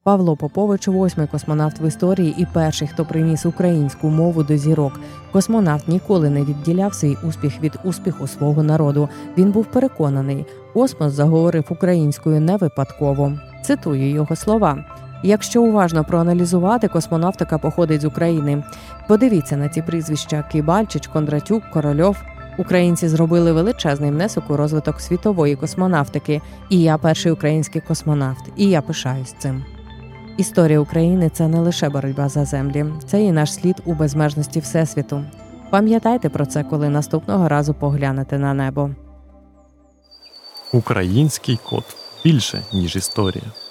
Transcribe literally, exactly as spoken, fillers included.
Павло Попович – восьмий космонавт в історії і перший, хто приніс українську мову до зірок. Космонавт ніколи не відділяв свій успіх від успіху свого народу. Він був переконаний, космос заговорив українською не випадково. Цитую його слова. Якщо уважно проаналізувати, космонавтика походить з України. Подивіться на ці прізвища: Кибальчич, Кондратюк, Корольов. Українці зробили величезний внесок у розвиток світової космонавтики. І я перший український космонавт. І я пишаюсь цим. Історія України – це не лише боротьба за землі. Це і наш слід у безмежності Всесвіту. Пам'ятайте про це, коли наступного разу поглянете на небо. Український код. Більше, ніж історія.